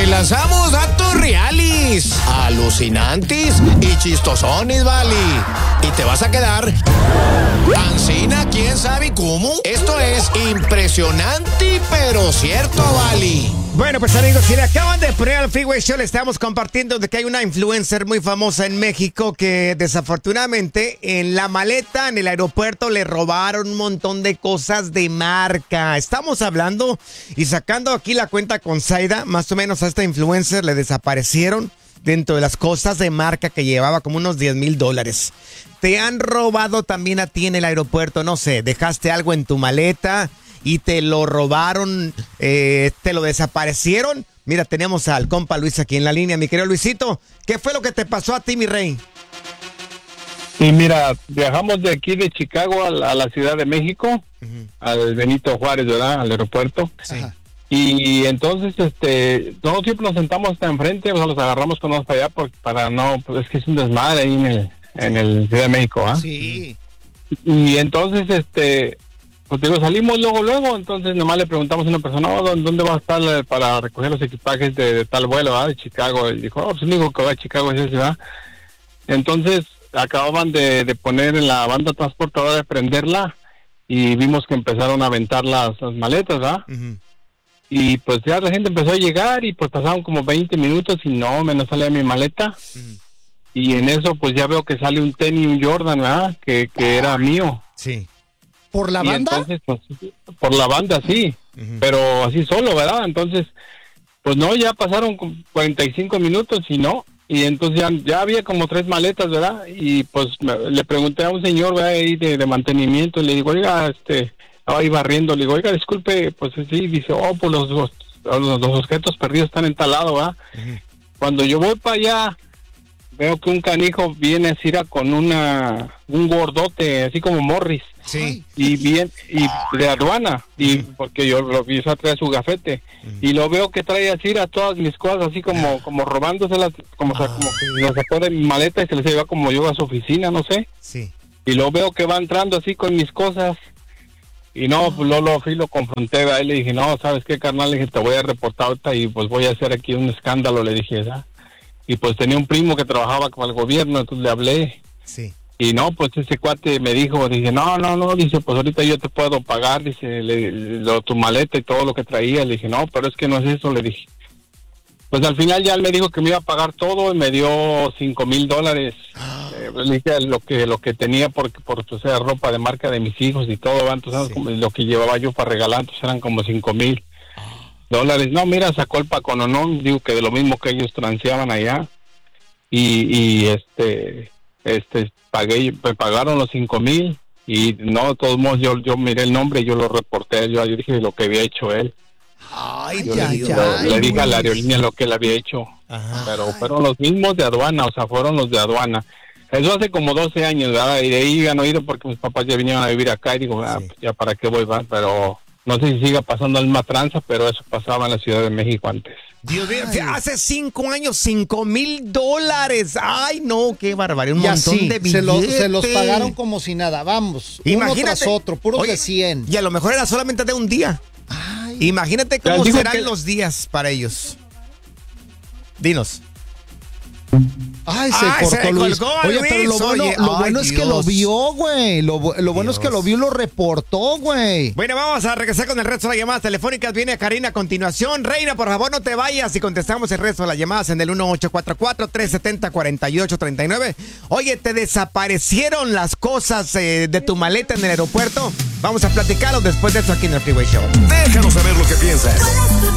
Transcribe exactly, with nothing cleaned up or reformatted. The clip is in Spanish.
lanzamos datos reales, alucinantes y chistosones, vale. Y te vas a quedar ancina, quién sabe cómo. Esto es impresionante, pero cierto, vale. Bueno, pues amigos, si le acaban de poner al Freeway Show, le estamos compartiendo de que hay una influencer muy famosa en México que desafortunadamente en la maleta en el aeropuerto le robaron un montón de cosas de marca. Estamos hablando y sacando aquí la cuenta con Zaida, más o menos a esta influencer le desaparecieron dentro de las cosas de marca que llevaba como unos diez mil dólares. Te han robado también a ti en el aeropuerto, no sé, dejaste algo en tu maleta y te lo robaron, eh, te lo desaparecieron. Mira, tenemos al compa Luis aquí en la línea. Mi querido Luisito, ¿qué fue lo que te pasó a ti, mi rey? Y mira, viajamos de aquí de Chicago a la, a la Ciudad de México, uh-huh. al Benito Juárez, ¿verdad? Al aeropuerto. Sí. Y, y entonces, este, nosotros siempre nos sentamos hasta enfrente, o sea, los agarramos con nosotros para allá, porque, para no, pues es que es un desmadre ahí en el, en el Ciudad de México, ¿ah? Sí. Y entonces, este... Pues digo, salimos luego, luego, entonces nomás le preguntamos a una persona, oh, ¿dónde va a estar para recoger los equipajes de, de tal vuelo, ¿verdad? De Chicago? Y dijo, oh, pues el único que va a Chicago es ese, ¿verdad? Entonces, acababan de, de poner en la banda transportadora, de prenderla, y vimos que empezaron a aventar las, las maletas, ¿verdad? Uh-huh. Y pues ya la gente empezó a llegar, y pues pasaron como veinte minutos, y no, me no salía mi maleta. Uh-huh. Y en eso, pues ya veo que sale un tenis, un Jordan, ¿verdad? Que, que era mío. Sí. ¿Por la y banda? Entonces, pues, por la banda, sí, uh-huh. pero así solo, ¿verdad? Entonces, pues no, ya pasaron cuarenta y cinco minutos y no, y entonces ya, ya había como tres maletas, ¿verdad? Y pues me, le pregunté a un señor, ¿verdad? Ahí de, de mantenimiento, y le digo, oiga, este, estaba ahí barriendo, le digo, oiga, disculpe, pues sí, dice, oh, pues los, los, los, los objetos perdidos están en tal lado, ¿verdad? Uh-huh. Cuando yo voy para allá, veo que un canijo viene así con una un gordote, así como Morris. Sí. Y bien, y de aduana, y uh-huh. porque yo lo vi a traer su gafete, uh-huh. y lo veo que trae así a todas mis cosas, así como como robándoselas, como, uh-huh. como lo sacó de mi maleta y se les lleva como yo a su oficina, no sé. Sí. Y lo veo que va entrando así con mis cosas, y no, pues lo, lo fui, lo confronté, a él le dije, no, ¿sabes qué, carnal? Le dije, te voy a reportar ahorita y pues voy a hacer aquí un escándalo, le dije, ¿verdad? Y pues tenía un primo que trabajaba con el gobierno, entonces le hablé. Sí. Y no, pues ese cuate me dijo, dije, no, no, no, dice, pues ahorita yo te puedo pagar, dice, le, lo, tu maleta y todo lo que traía. Le dije, no, pero es que no es eso, le dije. Pues al final ya él me dijo que me iba a pagar todo y me dio cinco mil dólares. Eh, le dije lo que lo que tenía porque por o sea, ropa de marca de mis hijos y todo, entonces sí. como, lo que llevaba yo para regalar, entonces eran como cinco mil dólares. No, mira, sacó el pacononón, digo que de lo mismo que ellos transeaban allá. Y, y este... este pagué me pagaron los cinco mil y no de todos modos yo yo miré el nombre, yo lo reporté, yo, yo dije lo que había hecho él. Ay, yo ya, le, ya, le, ay, le dije a la aerolínea lo que él había hecho. Ajá. Pero fueron los mismos de aduana, o sea, fueron los de aduana. Eso hace como doce años, ¿verdad? Y de ahí han oído porque mis papás ya vinieron a vivir acá y digo, ah, sí. pues ya para qué voy, ¿verdad? Pero no sé si siga pasando la misma tranza, pero eso pasaba en la Ciudad de México antes. Dios mío, hace cinco años, cinco mil dólares. Ay, no, qué barbaridad. Un y montón así, de billetes. Se, lo, se los pagaron como si nada, vamos. Imagínate, uno tras otro, puros oye, de cien. Y a lo mejor era solamente de un día. Ay. Imagínate cómo serán que... los días para ellos. Dinos. Ay, se Ay, cortó se Luis. Colgó, oye, Luis. pero lo bueno, oye, lo ay, bueno es Dios. que lo vio, güey. Lo, lo bueno es que lo vio y lo reportó, güey. Bueno, vamos a regresar con el resto de las llamadas telefónicas. Viene Karina a continuación. Reina, por favor, no te vayas y contestamos el resto de las llamadas en el uno ocho cuatro cuatro, tres siete cero, cuatro ocho tres nueve. Oye, ¿te desaparecieron las cosas eh, de tu maleta en el aeropuerto? Vamos a platicarlo después de eso aquí en el Freeway Show. Déjanos saber lo que piensas.